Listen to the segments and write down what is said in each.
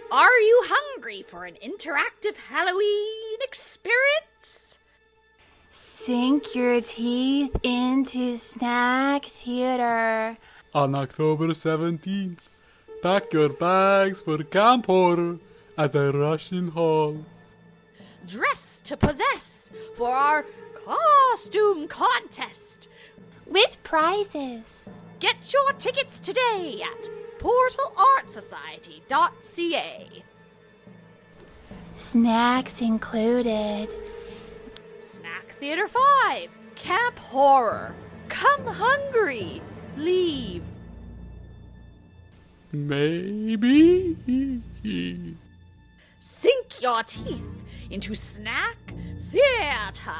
Are you hungry for an interactive Halloween experience? Sink your teeth into Snack Theater. On October 17th, pack your bags for Camp Horror at the Russian Hall. Dress to possess for our costume contest. With prizes. Get your tickets today at portalartsociety.ca. Snacks included. Snack Theater 5, Camp Horror. Come hungry, leave. Maybe. Sink your teeth into Snack Theater.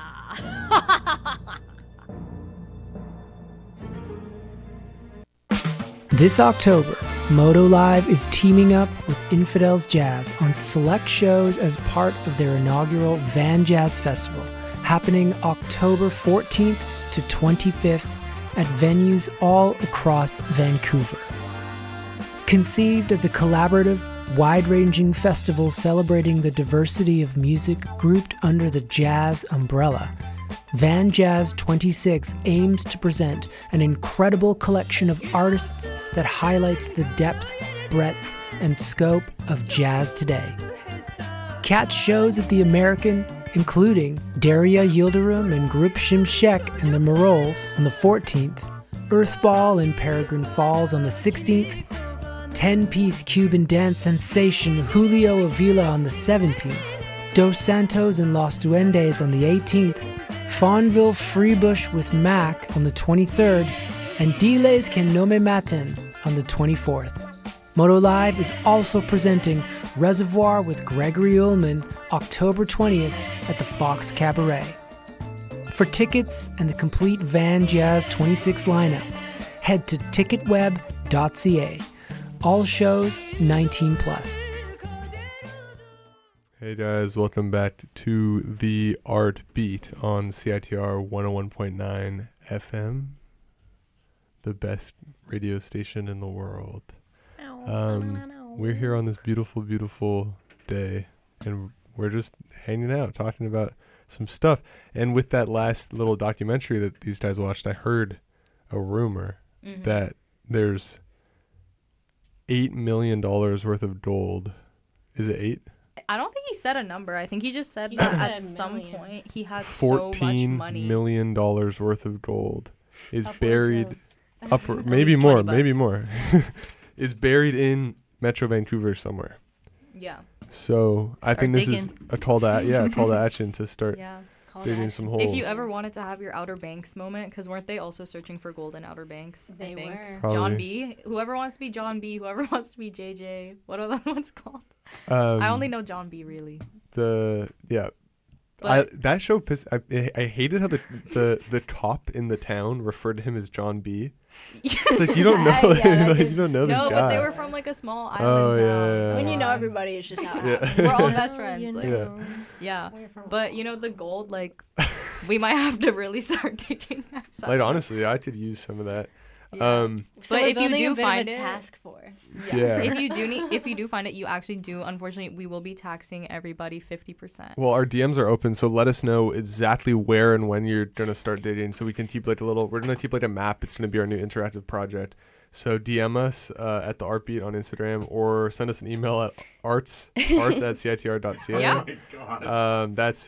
This October, Moto Live is teaming up with Infidels Jazz on select shows as part of their inaugural Van Jazz Festival, happening October 14th to 25th at venues all across Vancouver. Conceived as a collaborative, wide-ranging festival celebrating the diversity of music grouped under the jazz umbrella, Van Jazz 26 aims to present an incredible collection of artists that highlights the depth, breadth, and scope of jazz today. Catch shows at the American, including Daria Yildirim and Group Shimshek and the Marols on the 14th, Earthball in Peregrine Falls on the 16th, 10-piece Cuban dance sensation Julio Avila on the 17th, Dos Santos and Los Duendes on the 18th, Fawnville Freebush with Mac on the 23rd, and Diles Que No Me Maten on the 24th. Moto Live is also presenting Reservoir with Gregory Ullman October 20th at the Fox Cabaret. For tickets and the complete Van Jazz 26 lineup, head to ticketweb.ca. All shows 18 plus. Hey guys, welcome back to the Art Beat on CITR 101.9 FM, the best radio station in the world. We're here on this beautiful, beautiful day, and we're just hanging out, talking about some stuff. And with that last little documentary that these guys watched, I heard a rumor that there's $8 million worth of gold. Is it 8? I don't think he said a number. I think he just said that at some point he had so much money. $14 million worth of gold is buried, maybe more, is buried in Metro Vancouver somewhere. Yeah. So I think this is a call to action to start digging some holes. If you ever wanted to have your Outer Banks moment, because weren't they also searching for gold in Outer Banks? They were. Probably. John B. Whoever wants to be John B. Whoever wants to be JJ. What are the ones called? I only know John B. really. That show I hated how the cop in the town referred to him as John B. It's like you don't know, you don't know this guy. No, but they were from like a small island town. Yeah. When you know everybody, it's just not. We're all best friends. Yeah. But the gold, like, we might have to really start digging that stuff. Like honestly, I could use some of that. Yeah. But if you do find it, task force. Yeah. if you do find it, you actually do. Unfortunately, we will be taxing everybody 50%. Well, our DMs are open, so let us know exactly where and when you're gonna start digging, so we can keep we're gonna keep like a map. It's gonna be our new interactive project. So DM us at the Artbeat on Instagram, or send us an email at arts@citr.ca. Yeah. That's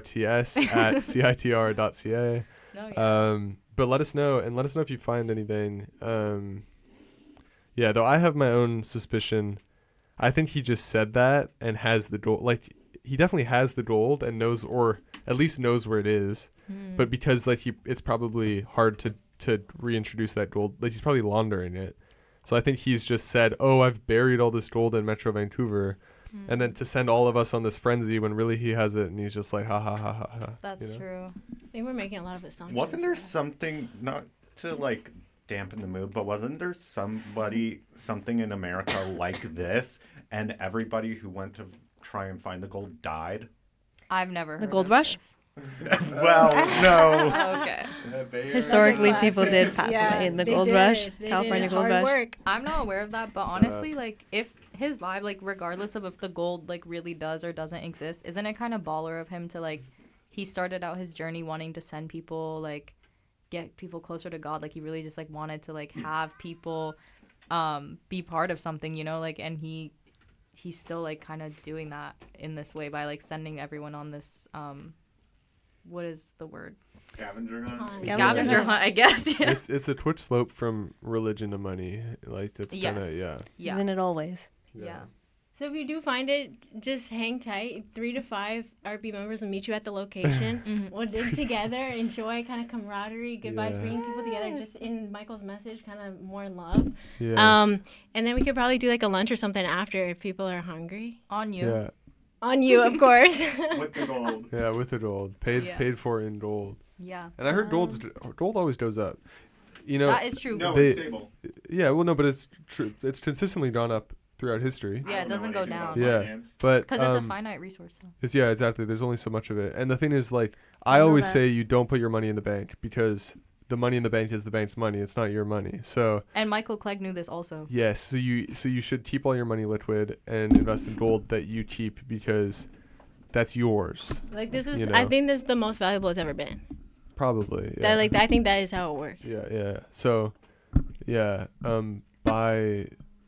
arts@citr.ca. But let us know, and let us know if you find anything. Though I have my own suspicion. I think he just said that and has the gold. Like, he definitely has the gold and knows, or at least knows where it is. But because it's probably hard to reintroduce that gold. Like, he's probably laundering it. So I think he's just said, "Oh, I've buried all this gold in Metro Vancouver," and then to send all of us on this frenzy when really he has it, and he's just like, "Ha ha ha ha ha." That's true. I think we're making a lot of assumptions. Wasn't there something, not to like dampen the mood, but wasn't there something in America like this, and everybody who went to try and find the gold died? I've never heard gold of rush? this. Well, no. Okay. Historically, people did pass away in the gold rush, California gold rush. Work. I'm not aware of that, but honestly, like, if his vibe, like, regardless of if the gold, like, really does or doesn't exist, isn't it kind of baller of him to, like, he started out his journey wanting to send people, like, get people closer to God. Like, he really just, like, wanted to, like, have people be part of something, you know, like, and he's still, like, kind of doing that in this way by, like, sending everyone on this, what is the word? Scavenger hunt. Scavenger hunt, I guess. Yeah. It's a twitch slope from religion to money. Like, that's kind of, yeah. Isn't it always? Yeah. So if you do find it, just hang tight. 3 to 5 RP members will meet you at the location. We'll dig together, enjoy kind of camaraderie, good vibes, bringing people together. Just in Michael's message, kind of more love. Yes. And then we could probably do like a lunch or something after if people are hungry. On you. Yeah. On you, of course. With the gold. Yeah, with the gold. Paid for in gold. Yeah. And I heard gold always goes up. You know, that is true. No, it's stable. Yeah, well, no, but it's true. It's consistently gone up throughout history. Yeah, it doesn't go down. Yeah, but because it's a finite resource. So. Yeah, exactly. There's only so much of it, and the thing is, like, I always say you don't put your money in the bank because the money in the bank is the bank's money. It's not your money. So. And Michael Clegg knew this also. Yes, so you should keep all your money liquid and invest in gold that you keep because that's yours. Like this is, you know? I think this is the most valuable it's ever been. Probably. Yeah. I think that is how it works. Yeah. So, yeah. Buy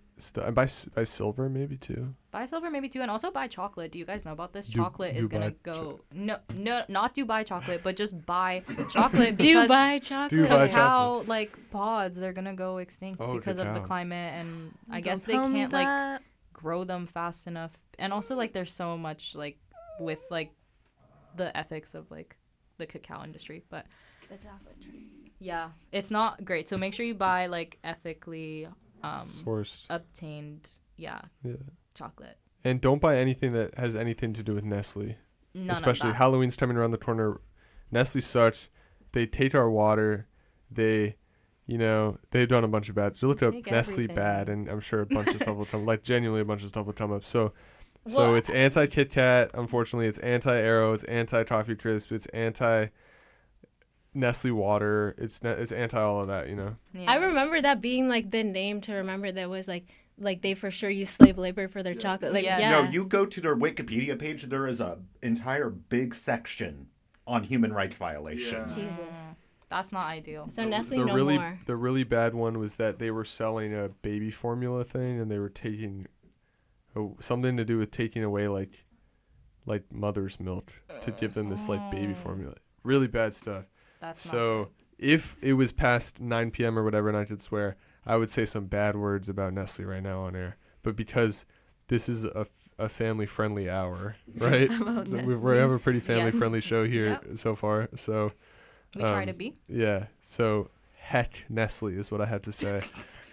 silver maybe too. Buy silver maybe too, and also buy chocolate. Do you guys know about this? Chocolate is gonna go no, not buy chocolate, but just buy chocolate because buy chocolate. Cacao like pods, they're gonna go extinct because of the climate, and I guess they can't like grow them fast enough. And also like there's so much like with like the ethics of like the cacao industry, but the chocolate tree. Yeah, it's not great. So make sure you buy like ethically sourced, obtained, chocolate. And don't buy anything that has anything to do with Nestle. None Especially of that. Halloween's coming around the corner. Nestle sucks. They take our water. They've done a bunch of bad. So look up Nestle bad, and I'm sure a bunch of stuff will come. Like genuinely, a bunch of stuff will come up. So it's anti Kit Kat. Unfortunately, it's anti Aero. It's anti Toffee Crisp. It's anti Nestle water. It's anti all of that. You know. Yeah. I remember that being like the name to remember. That was like they for sure use slave labor for their chocolate. Like No, you go to their Wikipedia page. There is a entire big section on human rights violations. Yeah. That's not ideal. So Nestle more. The really bad one was that they were selling a baby formula thing, and they were taking something to do with taking away like mother's milk to give them this like baby formula. Really bad stuff. That's so if it was past 9 p.m. or whatever and I could swear, I would say some bad words about Nestle right now on air. But because this is a family-friendly hour, right? We have a pretty family-friendly show here so far. So we try to be. Yeah. So heck Nestle is what I have to say.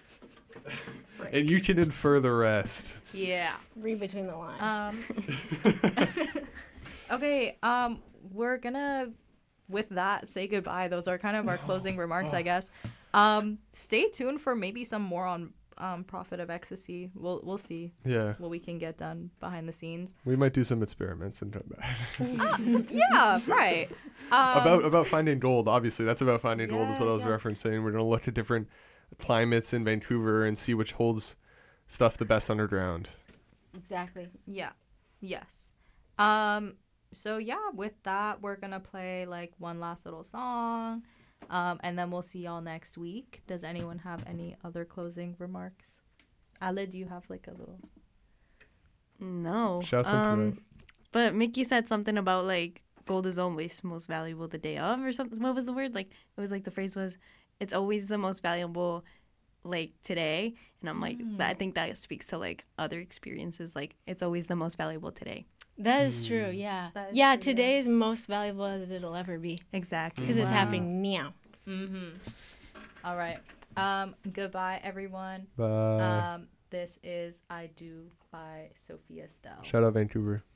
And you can infer the rest. Yeah. Read between the lines. Okay. We're gonna, with that, say goodbye. Those are kind of our closing remarks, I guess. Stay tuned for maybe some more on Prophet of Ecstasy. We'll see. Yeah. What we can get done behind the scenes. We might do some experiments and come back. Yeah. Right. About finding gold. Obviously, that's about finding gold. Is what I was referencing. We're gonna look at different climates in Vancouver and see which holds stuff the best underground. Exactly. Yeah. Yes. So yeah, with that, we're gonna play like one last little song, and then we'll see y'all next week. Does anyone have any other closing remarks? Ale, do you have like a little? No. Shout something out. But Mickey said something about like gold is always most valuable the day of, or something. What was the word? Like it was like the phrase was, it's always the most valuable like today. And I'm like, I think that speaks to like other experiences. Like it's always the most valuable today. That is true, yeah. Today is most valuable as it'll ever be. Exactly. Because it's happening now. All right. Goodbye, everyone. Bye. This is I Do by Sophia Stell. Shout out Vancouver.